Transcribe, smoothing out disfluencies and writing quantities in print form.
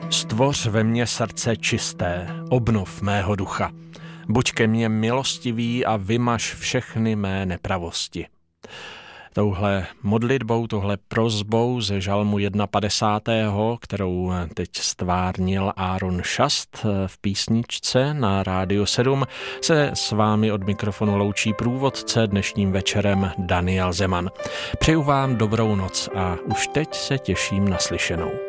Stvoř ve mně srdce čisté, obnov mého ducha. Buď ke mně milostivý a vymaž všechny mé nepravosti. Touhle modlitbou, touhle prosbou ze žalmu 51., kterou teď stvárnil Áron Šast v písničce na Rádiu 7, se s vámi od mikrofonu loučí průvodce dnešním večerem Daniel Zeman. Přeju vám dobrou noc a už teď se těším na slyšenou.